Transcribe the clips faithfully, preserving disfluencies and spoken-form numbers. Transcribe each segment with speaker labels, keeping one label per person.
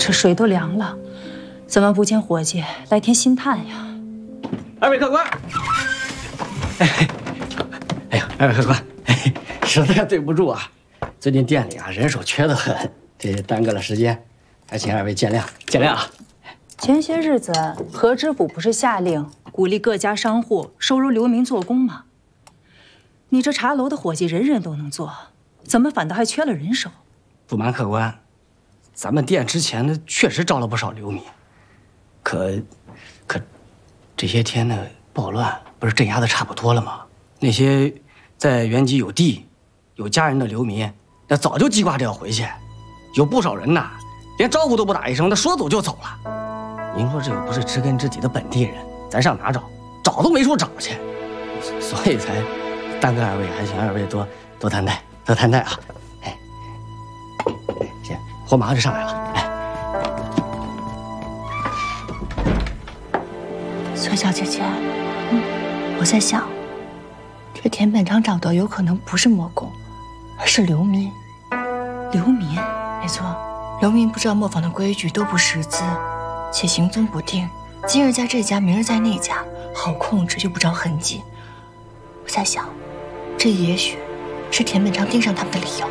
Speaker 1: 这水都凉了，怎么不见伙计来添新炭呀？
Speaker 2: 二位客官，哎，哎呀，二位客官，哎，实在对不住啊，最近店里啊人手缺得很，这耽搁了时间，还请二位见谅见谅啊。
Speaker 1: 前些日子何知府不是下令鼓励各家商户收容流民做工吗？你这茶楼的伙计人人都能做，怎么反倒还缺了人手？
Speaker 2: 不瞒客官，咱们店之前呢确实招了不少流民，可，可，这些天呢暴乱不是镇压的差不多了吗？那些在原籍有地、有家人的流民，那早就记挂着要回去，有不少人呐，连招呼都不打一声，他说走就走了。您说这又不是知根知底的本地人，咱上哪找？找都没处找去，所以才耽搁二位，还请二位多多担待，多担待啊！哎，哎，行，活马上就上来了。哎，
Speaker 3: 崔小姐姐，嗯，我在想，这田本昌找的有可能不是磨工，而是流民。
Speaker 1: 流民？
Speaker 3: 没错，流民不知道磨坊的规矩，都不识字，且行踪不定。今日在这家，明日在那家，好控制又不着痕迹。我在想，这也许是田本昌盯上他们的理由。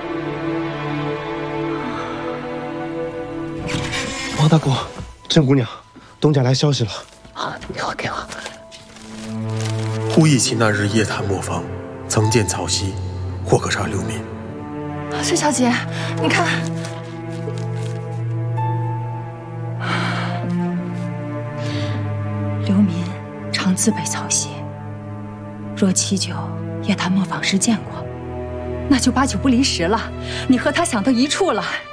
Speaker 4: 王大公，郑姑娘，东家来消息了。
Speaker 2: 啊，给我给我。
Speaker 5: 忽忆起那日夜探磨坊，曾见曹溪，或可查流民。
Speaker 3: 崔小姐，你看。
Speaker 1: 流民常自备草鞋，若七九夜探磨坊时见过，那就八九不离十了。你和他想到一处了。